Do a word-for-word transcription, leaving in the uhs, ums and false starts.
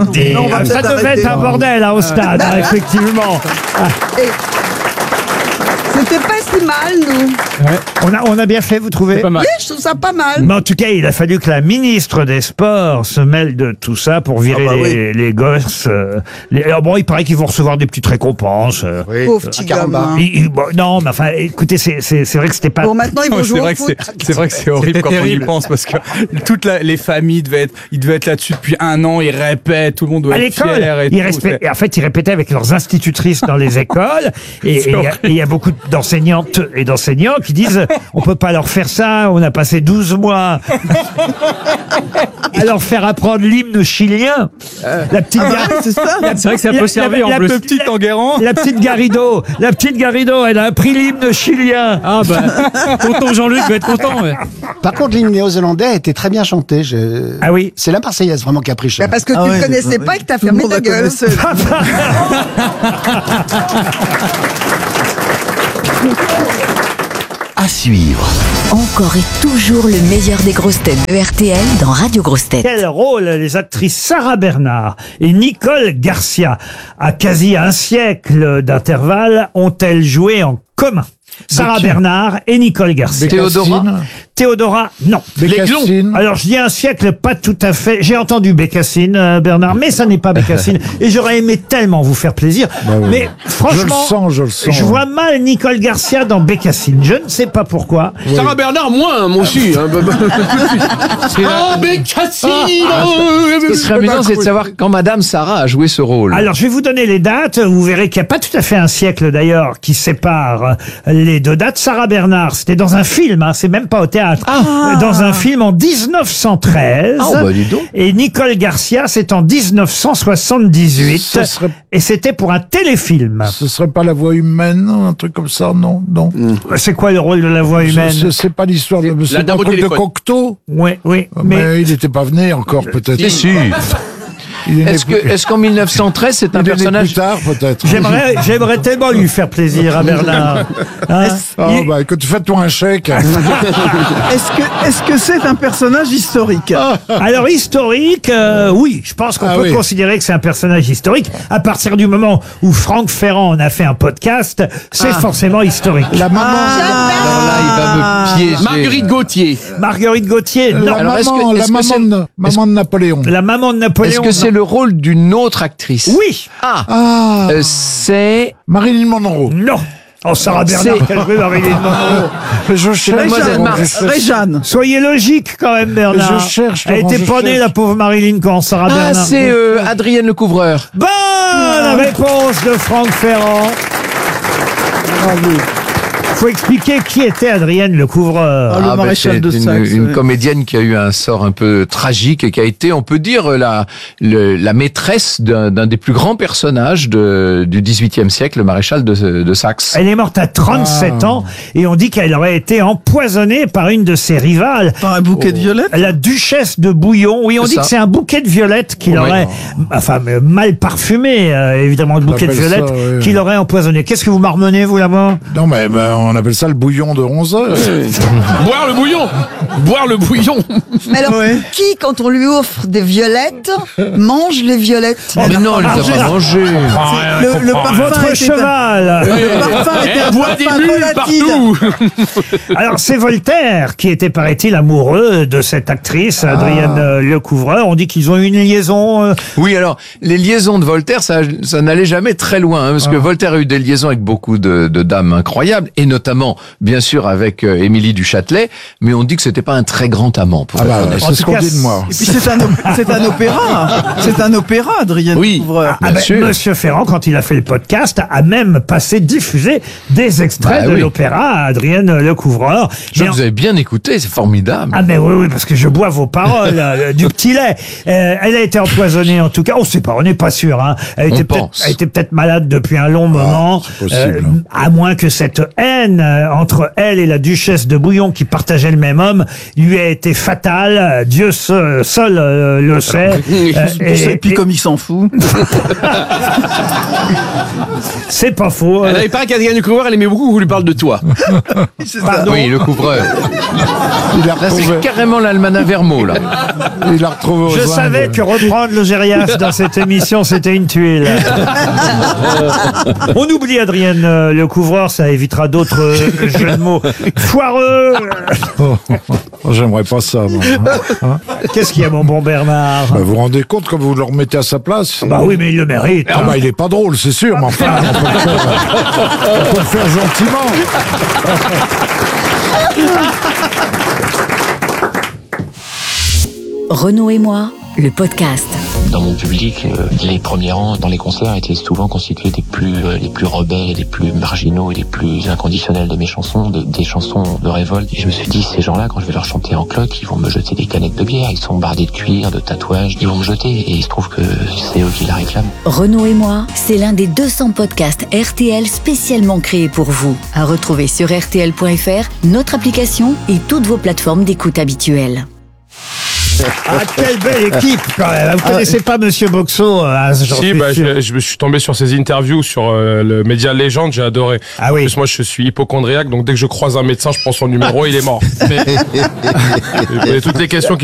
dire. Non, on va Ça peut-être devait arrêter. être un bordel hein, au stade, hein, effectivement. Et c'était pas si mal, nous. On a, on a bien fait, vous trouvez? Pas mal. Oui, je trouve ça pas mal. Mais en tout cas, il a fallu que la ministre des Sports se mêle de tout ça pour virer Ah bah les, les gosses. euh, les- alors bon, il paraît qu'ils vont recevoir des petites récompenses. euh, Pauvre petit gamin. il- il- bon, non, mais enfin, écoutez, c'est c'est- c'est vrai que c'était pas... Bon, maintenant, ils vont Non, C'est jouer au vrai, que foot. c'est, c'est vrai que c'est horrible C'était quand on y terrible. pense parce que toutes la- les familles devaient être, ils devaient être là-dessus depuis un an, ils répètent, tout le monde doit À être l'école, fier et ils tout, respect- c'est- en fait, ils répétaient avec leurs institutrices dans les écoles. Et et il y a- et il y, a beaucoup d'enseignantes et d'enseignants qui disent on peut pas leur faire ça, on a passé douze mois à leur faire apprendre l'hymne chilien. La petite, Ah bah Gar- oui, c'est ça. C'est vrai que ça la- peut servir la- en la plus. Le petit Enguerrand. La petite Garrido, la petite Garrido, elle a appris l'hymne chilien. Ah bah, tonton Jean-Luc va être content. Ouais. Par contre, l'hymne néo-zélandais a été très bien chanté. Je... Ah oui. C'est la Marseillaise vraiment qui a pris cher. Bah, parce que Ah tu ouais, ne connaissais ouais. pas et que t'as Tout le fermé monde ta la gueule. connaissait. À suivre. Encore et toujours le meilleur des grosses têtes de R T L dans Radio Grosses Têtes. Quel rôle les actrices Sarah Bernard et Nicole Garcia, à quasi un siècle d'intervalle, ont-elles joué en commun? Sarah Bernard et Nicole Garcia. Théodora Théodora, non. Bécassine. Alors je dis un siècle, pas tout à fait. J'ai entendu Bécassine, euh, Bernard, mais ça n'est pas Bécassine. Et j'aurais aimé tellement vous faire plaisir. Mais franchement, Je le sens, je le sens. je vois mal Nicole Garcia dans Bécassine. Je ne sais pas pourquoi. Sarah Bernard, moins, moi aussi. Hein. Ah, Bécassine. Ce qui serait amusant, c'est de savoir quand Madame Sarah a joué ce rôle. Alors, je vais vous donner les dates. Vous verrez qu'il n'y a pas tout à fait un siècle, d'ailleurs, qui sépare euh, les deux dates. Sarah Bernard, c'était dans un film, hein, c'est même pas au théâtre. Euh, Dans un film en dix-neuf cent treize. Ah, bah, dis donc. Et Nicole Garcia, c'est en dix-neuf cent soixante-dix-huit. Ce serait- Et c'était pour un téléfilm. Ce serait pas la voix humaine, un truc comme ça, non, non. C'est quoi le rôle de la voix humaine? C'est- C'est pas l'histoire de, c'est pas dame le au truc de téléphone. Cocteau. Oui, oui. Mais, Mais il n'était pas venu encore, peut-être. Si, si. Il est né Est-ce que, plus- est-ce qu'en mille neuf cent treize, c'est un il est né personnage plus tard, peut-être. j'aimerais, j'aimerais tellement lui faire plaisir à Bernard. Hein? Oh, Il- bah, écoute, fais-toi un chèque. Est-ce que est-ce que c'est un personnage historique? Alors historique, euh, oui, je pense qu'on Ah peut oui. considérer que c'est un personnage historique. À partir du moment où Franck Ferrand en a fait un podcast, c'est forcément historique. La maman, Alors là, il va me piéger. Marguerite Gauthier. Marguerite Gauthier, non. la Alors, est-ce maman, que- la est-ce que maman, c'est- de, maman de Napoléon. La maman de Napoléon. Est-ce que c'est non. le rôle d'une autre actrice? Oui. Ah, Ah, euh, c'est Marilyn Monroe. Non. Oh, Sarah Bernard, C'est- quelle jouée Marilyn Monroe. Je cherche. Mademoiselle avant, Mars. je cherche. Réjeanne. Soyez logique quand même, Bernard. Je cherche, Elle Laurent, était je pas née, cherche. la pauvre Marilyn, quand Sarah Ah, Bernard. c'est euh, Adrienne Le Couvreur. Bonne réponse de Franck Ferrand. Faut expliquer qui était Adrienne Le Couvreur. Ah, le bah, maréchal c'est de une, Saxe, une ouais. comédienne qui a eu un sort un peu tragique et qui a été, on peut dire, la, le- la maîtresse d'un d'un des plus grands personnages de, du dix-huitième siècle, le maréchal de, de Saxe. Elle est morte à trente-sept Ah. ans et on dit qu'elle aurait été empoisonnée par une de ses rivales, Par un bouquet de violettes. la duchesse de Bouillon. Oui, on C'est dit ça. que c'est un bouquet de violettes qu'il Oui. aurait, enfin, euh, mal parfumé, euh, évidemment, le bouquet de appelle ça, violettes oui. qu'il aurait empoisonné. Qu'est-ce que vous marmonnez, vous, là-bas? Non, mais ben, on appelle ça le bouillon de onze heures. Boire le bouillon. Boire le bouillon. Mais alors, Ouais. qui, quand on lui offre des violettes, mange les violettes? Mais non, elle les a pas mangées. Le, le parfum Votre était un- cheval. le parfum était un Elle boit des parfum bulles volatile. partout. Alors, c'est Voltaire qui était, paraît-il, amoureux de cette actrice, Adrienne euh, Le Couvreur. On dit qu'ils ont eu une liaison. euh, Oui, alors, les liaisons de Voltaire, ça, ça n'allait jamais très loin, hein, parce que Voltaire a eu des liaisons avec beaucoup de, de dames incroyables, et notamment, bien sûr, avec euh, Émilie du Châtelet, mais on dit que c'était pas un très grand amant, pour Ah être bah, honnête. c'est ce tout qu'on cas, dit de moi. Et puis c'est un, op- c'est un opéra. C'est un opéra, Adrienne Oui. Couvreur. Ah ben, sûr. Monsieur Ferrand, quand il a fait le podcast, a même passé, diffusé des extraits Bah de oui. l'opéra à Adrienne Le Couvreur. Je Mais en- vous avez bien écouté, c'est formidable. Ah ben oui, oui, parce que je bois vos paroles, euh, du petit lait. Euh, elle a été empoisonnée en tout cas. On sait pas, on n'est pas sûr. Hein. Elle On était peut-être, pense. elle était peut-être malade depuis un long moment. c'est possible. à moins que cette haine scène euh, entre elle et la duchesse de Bouillon, qui partageait le même homme, lui a été fatale. Dieu seul, seul euh, le sait. Euh, Et, puis comme il s'en fout. C'est pas faux. Alors, il paraît qu'Adrien du Couvreur, elle aimait beaucoup qu'on lui parle de toi. Pardon. Oui, le couvreur. Il a Là, c'est retrouvé, carrément l'almanach Vermeau, là. il a retrouvé aux Je Indes. savais que reprendre le Gérias dans cette émission, c'était une tuile. On oublie Adrienne euh, le couvreur, ça évitera d'autres euh, jeux de mots. Foireux. Oh, j'aimerais pas ça, moi. Hein? Qu'est-ce qu'il y a, mon bon Bernard? Bah, vous vous rendez compte quand vous le remettez à sa place? Bah oui, mais il le mérite. Ah bah il est pas drôle, c'est sûr, mais enfin, on peut le faire, on peut le faire gentiment. Renaud et moi, le podcast. Dans mon public, euh, les premiers rangs dans les concerts étaient souvent constitués des plus euh, les plus rebelles, les plus marginaux et les plus inconditionnels de mes chansons, des, des chansons de révolte. Et je me suis dit, ces gens-là, quand je vais leur chanter en cloque, ils vont me jeter des canettes de bière, ils sont bardés de cuir, de tatouages, ils vont me jeter, et il se trouve que c'est eux qui la réclament. Renaud et moi, c'est l'un des deux cents podcasts R T L spécialement créés pour vous. À retrouver sur R T L point F R, notre application et toutes vos plateformes d'écoute habituelles. Ah, quelle belle équipe, quand même. Vous connaissez pas Monsieur Boxo, hein, j'en Si, suis bah, sûr. je, je me suis tombé sur ses interviews sur euh, le média Légende, j'ai adoré. Ah oui. En plus, moi, je suis hypochondriaque, donc dès que je croise un médecin, je prends son numéro et il est mort. Mais, mais toutes les questions qui